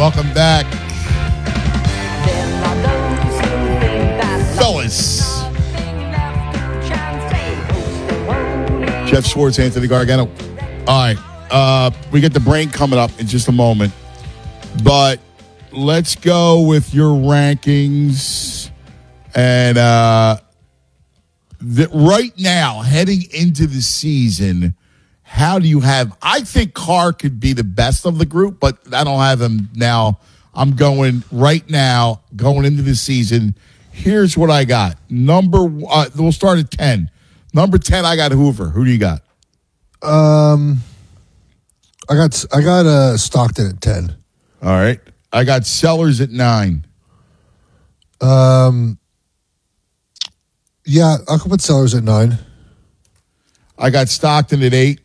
welcome back. Fellas. Jeff Schwartz, Anthony Gargano. All right. We get the brain coming up in just a moment. But let's go with your rankings. And right now, heading into the season, how do you have? I think Carr could be the best of the group, but I don't have him now. I'm going right now, going into the season. Here's what I got. We'll start at 10. Number 10, I got Hoover. Who do you got? I got Stockton at 10. All right. I got Sellers at 9. Yeah, I'll put Sellers at 9. I got Stockton at 8.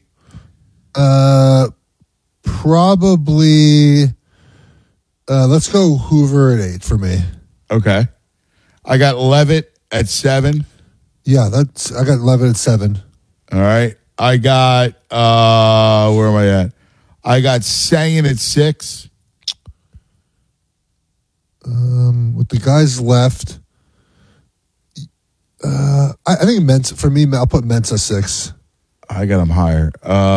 Probably. Let's go Hoover at 8 for me. Okay. I got Levitt at 7. Yeah, I got Levitt at 7. All right. I got where am I at? I got Sagan at 6. With the guys left, I think Mensah, for me, I'll put Mensah 6. I got him higher.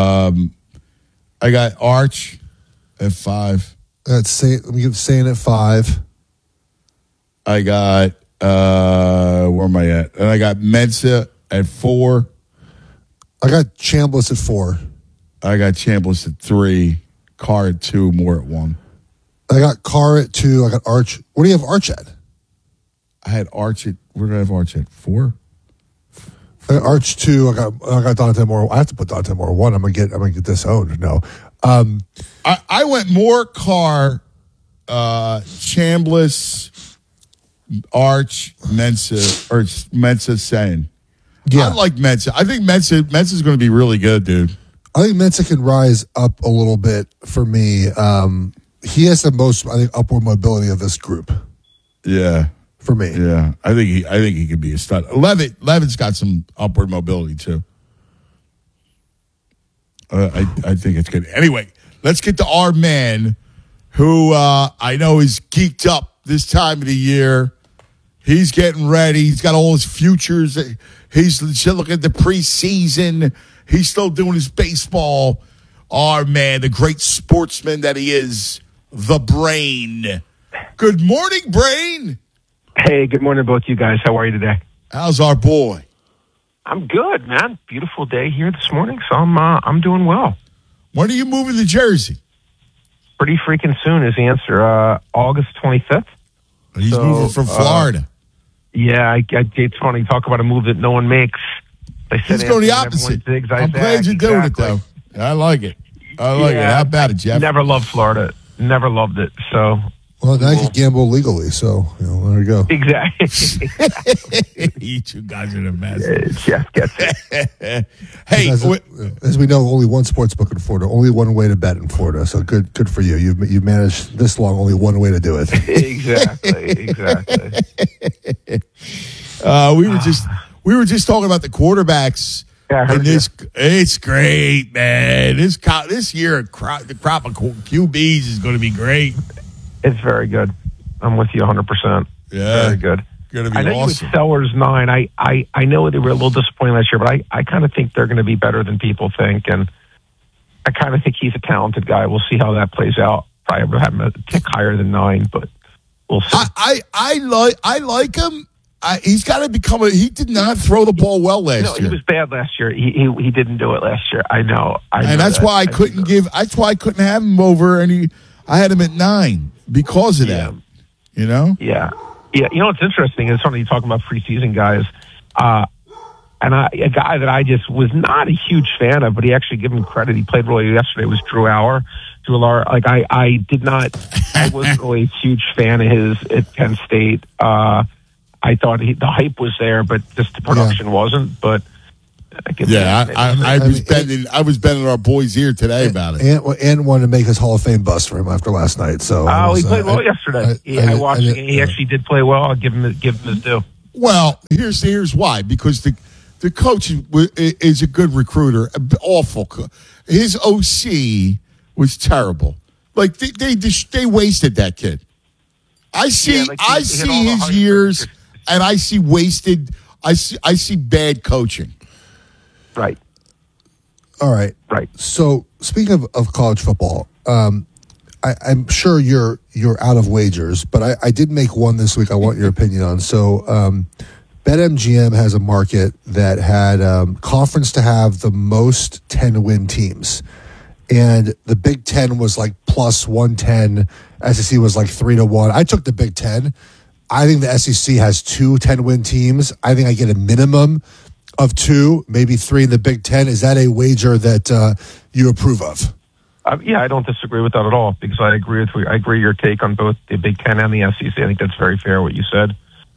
I got Arch at 5. Let me give Sagan at 5. I got where am I at? And I got Mensah at 4. I got Chambliss at 4. I got Chambliss at 3. Carr at 2. Moore at 1. I got Carr at 2. I got Arch. What do you have Arch at? I had Arch at, where did I have Arch at? 4? I got Arch 2. I got Dante Moore. I have to put Dante Moore 1. I'm gonna get this owned. No. I went Moore, Carr, Chambliss, Arch, Mensah Sagan. Yeah. I like Mensah. I think Mensah's going to be really good, dude. I think Mensah can rise up a little bit for me. He has the most, I think, upward mobility of this group. Yeah. For me. Yeah. I think he could be a stud. Levitt's got some upward mobility too. I think it's good. Anyway, let's get to our man who I know is geeked up this time of the year. He's getting ready. He's got all his futures. He's looking at the preseason. He's still doing his baseball. Our man, the great sportsman that he is, the Brain. Good morning, Brain. Hey, good morning, both you guys. How are you today? How's our boy? I'm good, man. Beautiful day here this morning, so I'm doing well. When are you moving to Jersey? Pretty freaking soon is the answer. August 25th. He's moving from Florida. Yeah, it's funny. Talk about a move that no one makes. He's going the opposite. I'm glad you're doing it, though. I like it. How about it, Jeff? Never loved Florida. Never loved it. So, well, now you can gamble legally. So, there you go. Exactly. You two guys are the best. Jeff gets it. Hey, as we know, only one sports book in Florida. Only one way to bet in Florida. So good for you. You've managed this long. Only one way to do it. Exactly. We were just talking about the quarterbacks. Yeah, I heard it's great, man. This year, the crop of QBs is going to be great. It's very good. I'm with you 100%. Yeah, very good. Going to be I know awesome. you with Sellers 9. I know they were a little disappointed last year, but I kind of think they're going to be better than people think, and I kind of think he's a talented guy. We'll see how that plays out. Probably have him a tick higher than 9, but we'll see. I like him. He's got to become he did not throw the ball well last year. No, he was bad last year. He didn't do it last year. I know. And that's why I couldn't have him over, and I had him at 9 because of that. You know? Yeah. You know what's interesting is something you talking about preseason guys, and a guy that I just was not a huge fan of, but he actually gave him credit. He played really yesterday. Was Drew Aller. Like I wasn't really a huge fan of his at Penn State. I thought the hype was there, but just the production wasn't. But I was bending our boys' ear today about it. And wanted to make his Hall of Fame bust for him after last night. So he played well yesterday. I watched it. He actually did play well. I'll give him his due. Well, here's why. Because the coach is a good recruiter. Awful. His OC was terrible. Like they wasted that kid. I see he hit all the his heights, years, but and I see wasted. I see bad coaching. Right. All right. Right. So speaking of college football, I'm sure you're out of wagers, but I did make one this week. I want your opinion on. So BetMGM has a market that had conference to have the most 10-win teams, and the Big Ten was like plus 110. SEC was like 3-1. I took the Big Ten. I think the SEC has 2 10-win teams. I think I get a minimum of 2, maybe 3 in the Big Ten. Is that a wager that you approve of? Yeah, I don't disagree with that at all because I agree with I agree your take on both the Big Ten and the SEC. I think that's very fair what you said.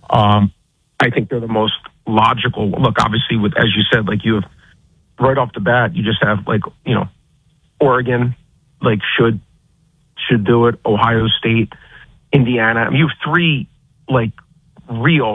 I think they're the most logical. Look, obviously, with as you said, like you have right off the bat, you just have like Oregon, like should do it. Ohio State, Indiana. I mean, you have 3 like real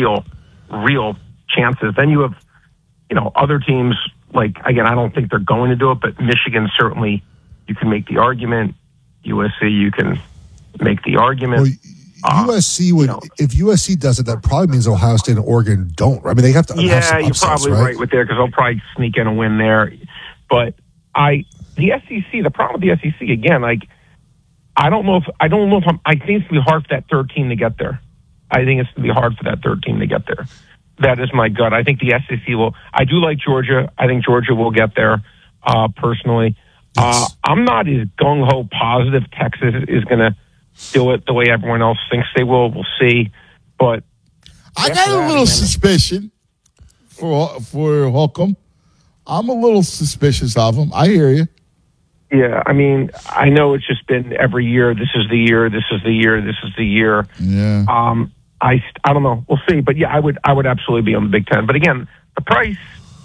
chances. Then you have other teams. Like again, I don't think they're going to do it, but Michigan certainly. You can make the argument. USC, you can make the argument. Well, USC would, if USC does it, that probably means Ohio State and Oregon don't. I mean, they have to. Yeah, have some you're upsets, probably right with there because they'll probably sneak in a win there. But the SEC, the problem with the SEC again, like I think it's gonna be hard for that third team to get there. I think it's gonna be hard for that third team to get there. That is my gut. I think the SEC will. I do like Georgia. I think Georgia will get there. Personally. I'm not as gung-ho positive Texas is going to do it the way everyone else thinks they will. We'll see. But I got a little suspicion for Holcomb. I'm a little suspicious of him. I hear you. Yeah, I mean, I know it's just been every year. This is the year. This is the year. This is the year. Yeah. I don't know. We'll see. But yeah, I would absolutely be on the Big Ten. But again, the price,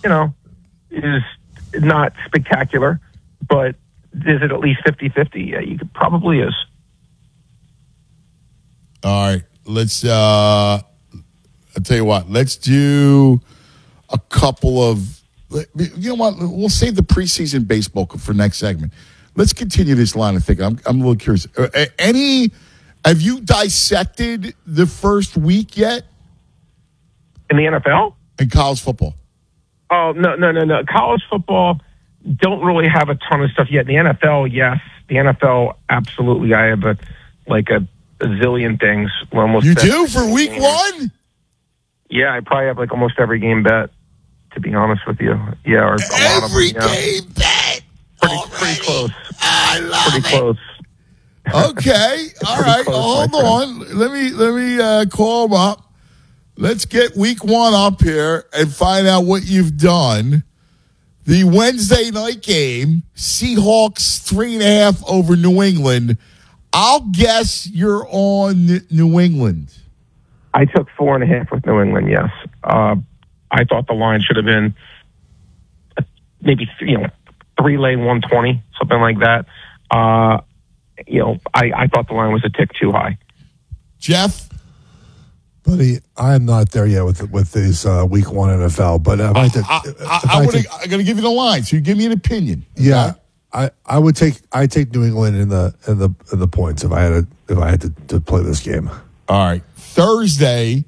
is not spectacular. But is it at least 50-50? Yeah, you could probably is. All right. Let's, I'll tell you what, let's do a couple of, you know what, we'll save the preseason baseball for next segment. Let's continue this line of thinking. I'm a little curious. Have you dissected the first week yet? In the NFL? In college football? Oh, no. College football, don't really have a ton of stuff yet. In the NFL, yes. The NFL, absolutely. I have a zillion things. Almost you do for week 1? Yeah, I probably have like almost every game bet, to be honest with you. Yeah, or every game bet. Pretty close. I love pretty close. Okay, all right. Hold on. Let me call them up. Let's get week 1 up here and find out what you've done. The Wednesday night game, Seahawks 3.5 over New England. I'll guess you're on New England. I took 4.5 with New England, yes. I thought the line should have been maybe 3 lane 120, something like that. I thought the line was a tick too high. Jeff? Buddy, I am not there yet with these week 1 NFL, but I'm going to give you the line, so you give me an opinion. Okay? Yeah, I take New England in the points if I had to play this game. All right, Thursday,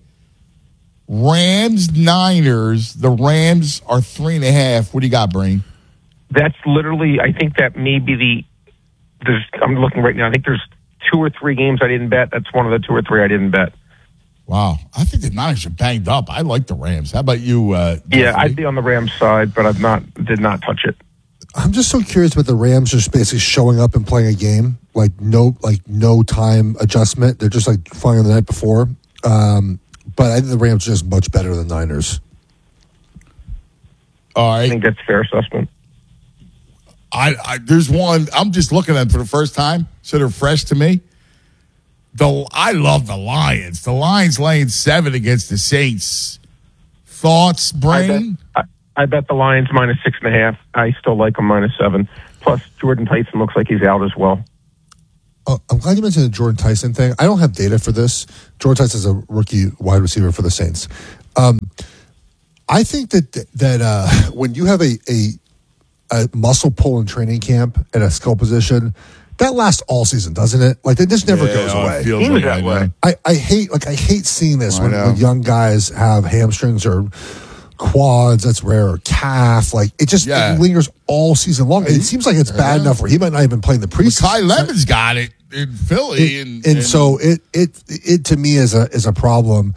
Rams Niners. The Rams are 3.5. What do you got, Brain? That's literally. I think that may be I'm looking right now. I think there's 2 or 3 games I didn't bet. That's one of the 2 or 3 I didn't bet. Wow, I think the Niners are banged up. I like the Rams. How about you? Yeah, I'd be on the Rams side, but did not touch it. I'm just so curious about the Rams just basically showing up and playing a game like no time adjustment. They're just like flying on the night before. But I think the Rams are just much better than the Niners. All right, I think that's a fair assessment. There's one I'm just looking at for the first time, so they're fresh to me. I love the Lions. The Lions laying 7 against the Saints. Thoughts, Brain? I bet the Lions minus 6.5. I still like them minus 7. Plus, Jordan Tyson looks like he's out as well. I'm glad you mentioned the Jordan Tyson thing. I don't have data for this. Jordan Tyson is a rookie wide receiver for the Saints. I think that when you have a muscle pull in training camp at a skill position, that lasts all season, doesn't it? Like, this never goes away. It feels like that way. I hate seeing this when young guys have hamstrings or quads, that's rare, or calf. Like, it just it lingers all season long. And it seems like it's bad enough where he might not even play in the preseason. Ty Lemon's got it in Philly. And so it to me is a problem.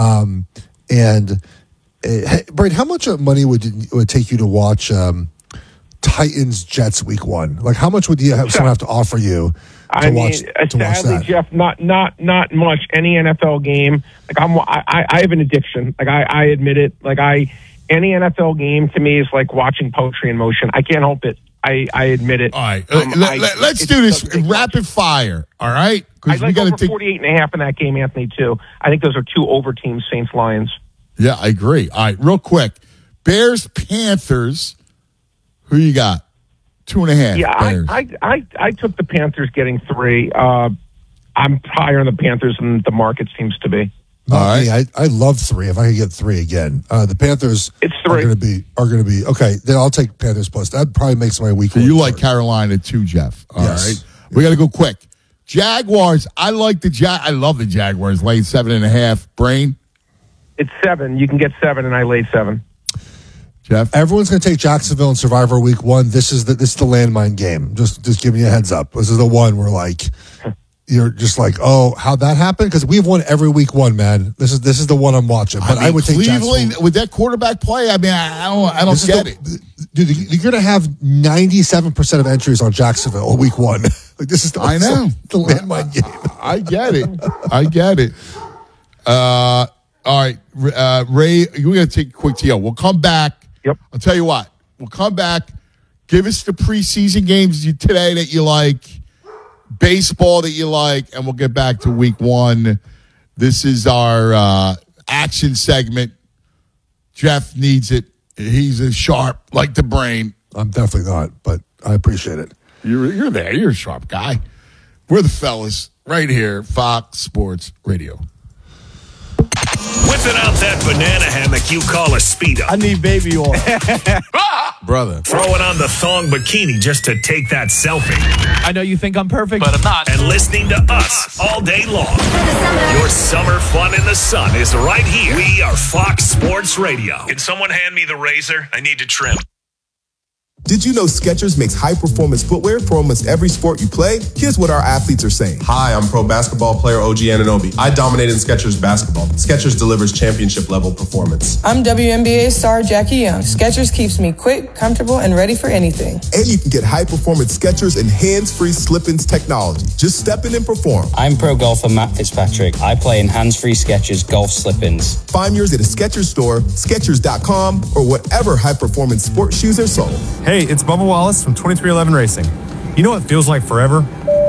Brain, how much money would it take you to watch Titans Jets week 1? Like, how much would someone have to offer you to watch that? Jeff, not much. Any NFL game, like I have an addiction. Like I admit it. Like any NFL game to me is like watching poetry in motion. I can't help it. I admit it. All right, let's do this rapid fire. All right, I like over 48.5 in that game, Anthony. Too. I think those are 2 over teams, Saints Lions. Yeah, I agree. All right, real quick, Bears Panthers. Who you got? 2.5. Yeah, I took the Panthers getting 3. I'm higher on the Panthers than the market seems to be. All right, I love 3. If I could get 3 again, the Panthers it's 3. are going to be okay. Then I'll take Panthers plus. That probably makes my week. So you like Carolina too, Jeff? All right, we got to go quick. Jaguars. I love the Jaguars. Late 7.5. Brain. It's 7. You can get 7, and I laid 7. Jeff? Everyone's going to take Jacksonville in Survivor Week 1. This is the landmine game. Just giving you a heads up. This is the one where you're just like, oh, how'd that happen? Because we've won every week 1, man. This is the one I'm watching. But I would take Cleveland with that quarterback play. I mean, I don't get it, dude. You're going to have 97% of entries on Jacksonville week 1. Like, this is the landmine game. I get it. All right, Ray, we're going to take a quick TO. We'll come back. Yep. I'll tell you what. We'll come back. Give us the preseason games today that you like, baseball that you like, and we'll get back to week 1. This is our action segment. Jeff needs it. He's as sharp like the brain. I'm definitely not, but I appreciate it. You're there. You're a sharp guy. We're the fellas right here, Fox Sports Radio. Whipping out that banana hammock you call a Speedo. I need baby oil. Brother. Throwing on the thong bikini just to take that selfie. I know you think I'm perfect, but I'm not. And listening to us all day long. Your summer fun in the sun is right here. We are Fox Sports Radio. Can someone hand me the razor? I need to trim. Did you know Skechers makes high-performance footwear for almost every sport you play? Here's what our athletes are saying. Hi, I'm pro basketball player OG Anunoby. I dominate in Skechers basketball. Skechers delivers championship-level performance. I'm WNBA star Jackie Young. Skechers keeps me quick, comfortable, and ready for anything. And you can get high-performance Skechers and hands-free slip-ins technology. Just step in and perform. I'm pro golfer Matt Fitzpatrick. I play in hands-free Skechers golf slip-ins. Find yours at a Skechers store, Skechers.com, or whatever high-performance sports shoes are sold. Hey, it's Bubba Wallace from 2311 Racing. You know what feels like forever?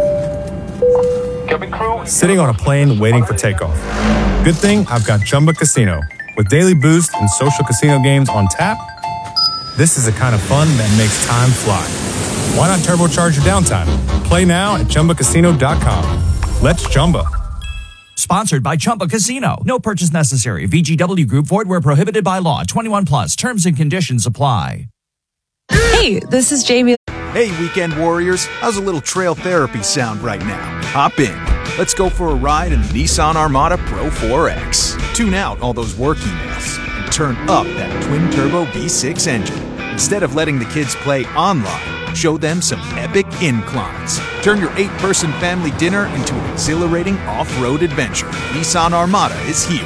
Sitting on a plane waiting for takeoff. Good thing I've got Chumba Casino. With daily boost and social casino games on tap, this is the kind of fun that makes time fly. Why not turbocharge your downtime? Play now at ChumbaCasino.com. Let's Chumba. Sponsored by Chumba Casino. No purchase necessary. VGW Group. Void where prohibited by law. 21 plus. Terms and conditions apply. Hey, this is Jamie. Hey, weekend warriors. How's a little trail therapy sound right now? Hop in. Let's go for a ride in the Nissan Armada Pro 4X. Tune out all those work emails and turn up that twin-turbo V6 engine. Instead of letting the kids play online, show them some epic inclines. Turn your 8-person family dinner into an exhilarating off-road adventure. Nissan Armada is here.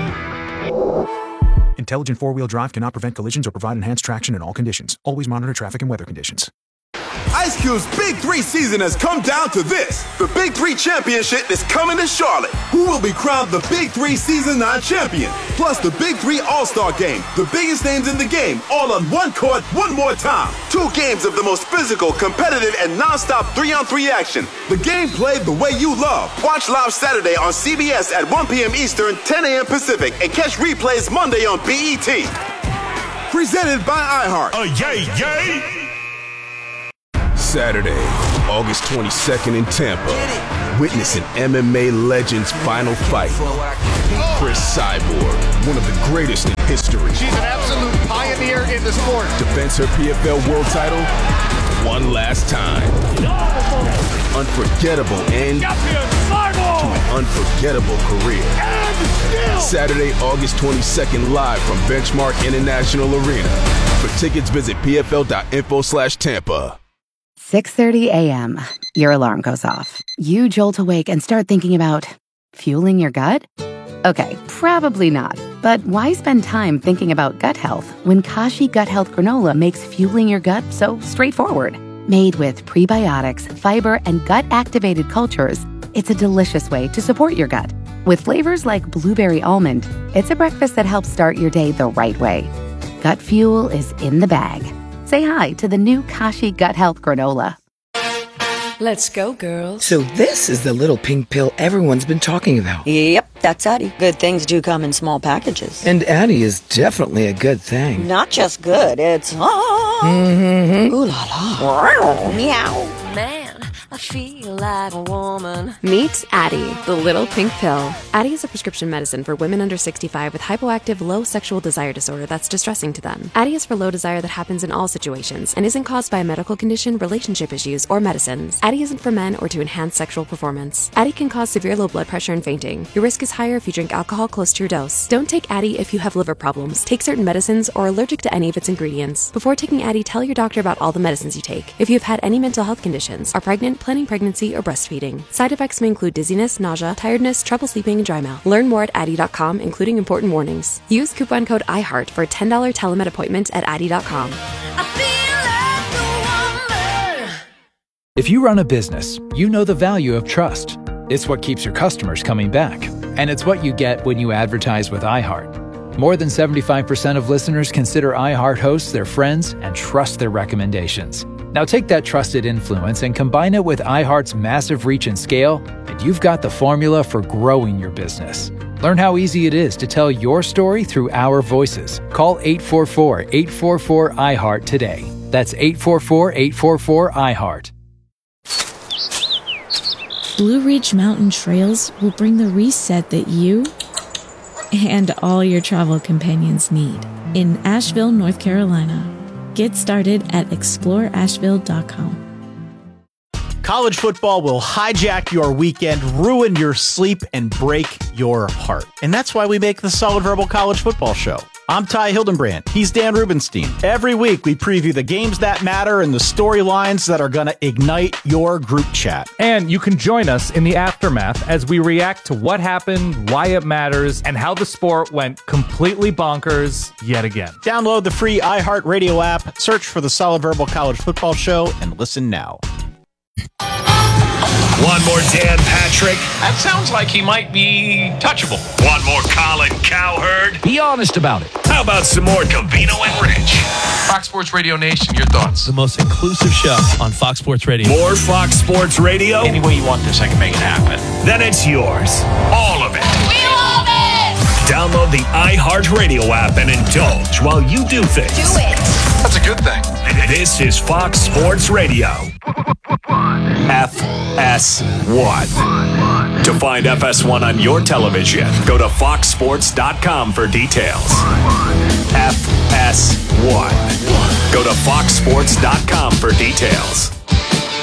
Intelligent four-wheel drive cannot prevent collisions or provide enhanced traction in all conditions. Always monitor traffic and weather conditions. Ice Cube's Big 3 season has come down to this. The Big 3 Championship is coming to Charlotte. Who will be crowned the Big 3 Season 9 champion? Plus the Big 3 All-Star Game. The biggest names in the game, all on one court, one more time. 2 games of the most physical, competitive, and non-stop 3-on-3 action. The game played the way you love. Watch live Saturday on CBS at 1 p.m. Eastern, 10 a.m. Pacific, and catch replays Monday on BET. Presented by iHeart. Yay! Saturday, August 22nd in Tampa. Witness an MMA legend's final fight. Chris Cyborg, one of the greatest in history. She's an absolute pioneer in the sport. Defends her PFL world title one last time. Unforgettable end to an unforgettable career. Saturday, August 22nd, live from Benchmark International Arena. For tickets, visit pfl.info/Tampa. 6:30 a.m. Your alarm goes off. You jolt awake and start thinking about fueling your gut? Okay, probably not. But why spend time thinking about gut health when Kashi Gut Health Granola makes fueling your gut so straightforward? Made with prebiotics, fiber, and gut-activated cultures, it's a delicious way to support your gut. With flavors like blueberry almond, it's a breakfast that helps start your day the right way. Gut fuel is in the bag. Say hi to the new Kashi Gut Health Granola. Let's go, girls. So this is the little pink pill everyone's been talking about. Yep, that's Addie. Good things do come in small packages. And Addie is definitely a good thing. Not just good, it's... Mm-hmm. Ooh la la. Meow. Man, I feel like a woman. Meet Addie, the little pink pill. Addie is a prescription medicine for women under 65 with hypoactive low sexual desire disorder that's distressing to them. Addie is for low desire that happens in all situations and isn't caused by a medical condition, relationship issues, or medicines. Addie isn't for men or to enhance sexual performance. Addie can cause severe low blood pressure and fainting. Your risk is higher if you drink alcohol close to your dose. Don't take Addie if you have liver problems, take certain medicines, or are allergic to any of its ingredients. Before taking Addie, tell your doctor about all the medicines you take. If you have had any mental health conditions, are pregnant, planning pregnancy, or breastfeeding. Side effects may include dizziness, nausea, tiredness, trouble sleeping, and dry mouth. Learn more at Addie.com, including important warnings. Use coupon code IHEART for a $10 telemed appointment at Addie.com. If you run a business, you know the value of trust. It's what keeps your customers coming back. And it's what you get when you advertise with iHeart. More than 75% of listeners consider iHeart hosts their friends and trust their recommendations. Now take that trusted influence and combine it with iHeart's massive reach and scale, and you've got the formula for growing your business. Learn how easy it is to tell your story through our voices. Call 844-844-iHeart today. That's 844-844-iHeart. Blue Ridge Mountain Trails will bring the reset that you and all your travel companions need in Asheville, North Carolina. Get started at exploreasheville.com. College football will hijack your weekend, ruin your sleep, and break your heart. And that's why we make the Solid Verbal College Football Show. I'm Ty Hildenbrand. He's Dan Rubenstein. Every week, we preview the games that matter and the storylines that are going to ignite your group chat. And you can join us in the aftermath as we react to what happened, why it matters, and how the sport went completely bonkers yet again. Download the free iHeartRadio app, search for the Solid Verbal College Football Show, and listen now. One more Dan Patrick. That sounds like he might be touchable. One more Colin Cowherd. Be honest about it. How about some more Covino and Rich? Fox Sports Radio Nation, your thoughts? The most inclusive show on Fox Sports Radio. More Fox Sports Radio? Any way you want this, I can make it happen. Then it's yours. All of it. We love it! Download the iHeartRadio app and indulge while you do things. Do it! That's a good thing. This is Fox Sports Radio. FS1. To find FS1 on your television, go to foxsports.com for details. FS1. Go to foxsports.com for details.